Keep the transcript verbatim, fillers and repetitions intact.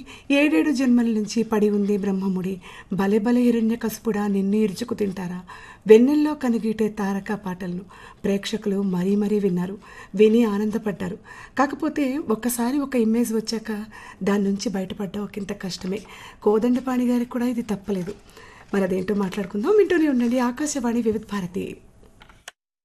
ఏడేడు జన్మల నుంచి పడి ఉంది బ్రహ్మముడి, బలె బలె హిరణ్య కసుపుడా నిన్ను ఇరుచుకు తింటారా, వెన్నెల్లో కనుగీటే తారక పాటలను ప్రేక్షకులు మరీ మరీ విన్నారు, విని ఆనందపడ్డారు. కాకపోతే ఒక్కసారి ఒక ఇమేజ్ వచ్చాక దాని నుంచి బయటపడ్డ ఒకంత కష్టమే. కోదండపాణి గారికి కూడా ఇది తప్పలేదు. మరి అదేంటో మాట్లాడుకుందాం. వింటూనే ఉండండి ఆకాశవాణి వివిధ భారతి.